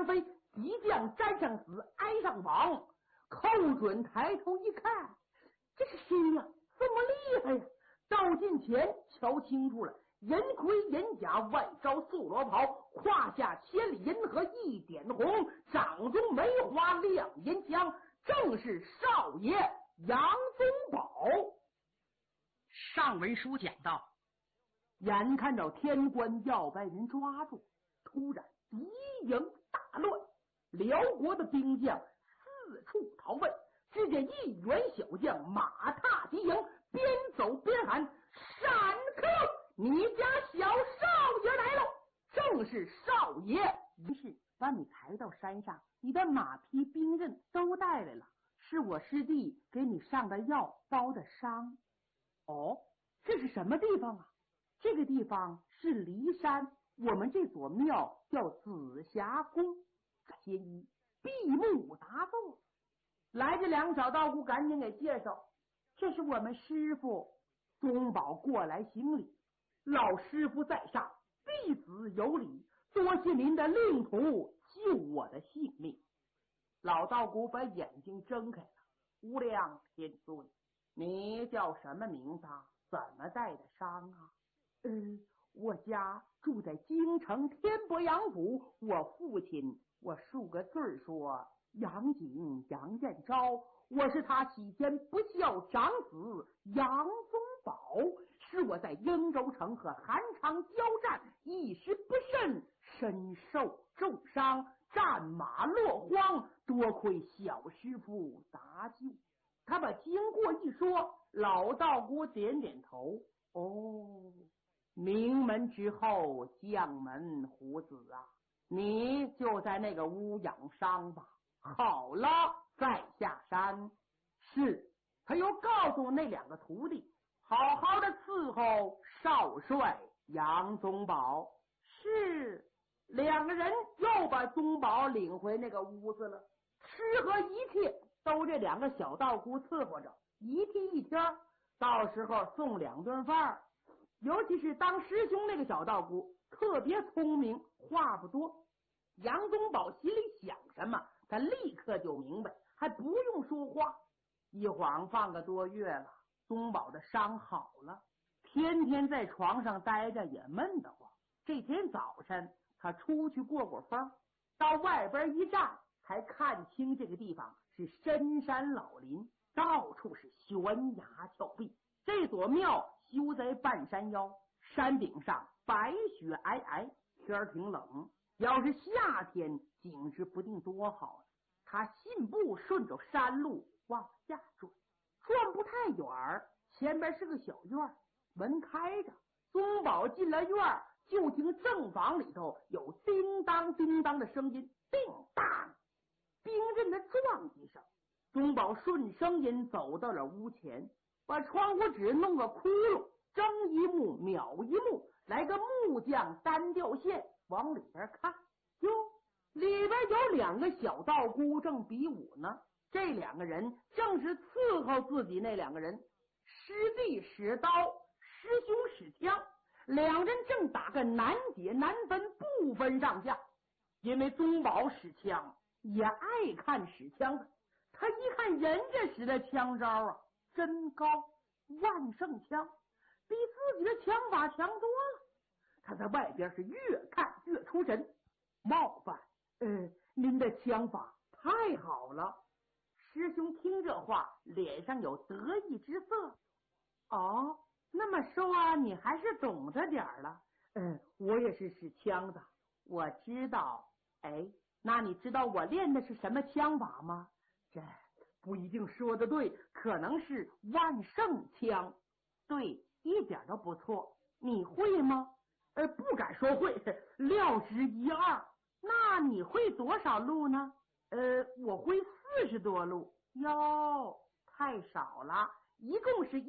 飞，急将沾上死，挨上网。寇准抬头一看，这是谁呀？这么厉害呀！到近前瞧清楚了，银盔银甲，外罩素罗袍，胯下千里银河一点红，掌中梅花亮银枪，正是少爷杨宗保。 上文书讲到， 眼看着天官要把人抓住，突然敌营大乱，辽国的兵将四处逃奔。只见一员小将马踏敌营，边走边喊：闪客！你家小少爷来了！正是少爷。于是把你抬到山上，你的马匹兵刃都带来了，是我师弟给你上的药包的伤。哦，这是什么地方啊？这个地方是骊山，我们这所庙叫紫霞宫。仙医闭目答奏。来这两个小道姑赶紧给介绍，这是我们师傅。宗保过来行礼，老师傅在上，弟子有礼，多谢您的令徒救我的性命。老道姑把眼睛睁开了，无量天尊，你叫什么名字？怎么带的伤啊？我家住在京城天伯阳府，我父亲，我数个字说杨景杨彦昭，我是他喜间不孝长子杨宗保，是我在英州城和韩昌交战，一时不慎身受重伤，战马落荒，多亏小师傅搭救。他把经过一说，老道姑点点头。哦，名门之后将门虎子啊，你就在那个屋养伤吧，好了再下山。是，他又告诉那两个徒弟，好好的伺候少帅杨宗保。是，两个人又把宗保领回那个屋子了，吃喝一切都这两个小道姑伺候着，一天一天，到时候送两顿饭。尤其是当师兄那个小道姑特别聪明，话不多。杨宗保心里想什么，他立刻就明白，还不用说话。一晃半个多月了，宗保的伤好了，天天在床上待着也闷得慌。这天早晨他出去过风，到外边一站，才看清这个地方是深山老林，到处是悬崖峭壁。这所庙修在半山腰，山顶上白雪皑皑，天挺冷，要是夏天景致不定多好。他信步顺着山路往下转，转不太远，前边是个小院，门开着。宗保进了院，就听正房里头有叮当叮当的声音，叮当，兵刃的撞击声。宗保顺声音走到了屋前，把窗户纸弄个窟窿，睁一目秒一目，来个木匠单吊线，往里边看，哟，里边有两个小道姑正比武呢。这两个人正是伺候自己那两个人，师弟使刀，师兄使枪，两人正打个难解难分，不分上下。因为宗保使枪，也爱看使枪的，他一看人家使的枪招啊，真高，万胜枪，比自己的枪法强多了。他在外边是越看越出神。冒犯，您的枪法太好了。师兄听这话，脸上有得意之色。哦，那么说你还是懂着点了。我也是使枪的，我知道。那你知道我练的是什么枪法吗？这不一定说的对，可能是万胜枪。对，一点都不错。你会吗？不敢说会，料知一二。那你会多少路呢？我会40多路。哟，太少了，一共是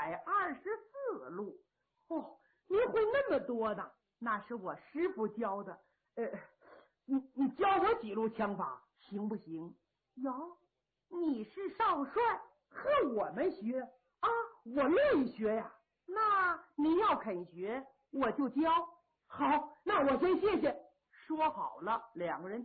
124路。哦，你会那么多的？那是我师傅教的。你教我几路枪法行不行？哟，你是少帅，和我们学啊？我乐意学呀。那你要肯学，我就教。好，那我先谢谢。说好了，两个人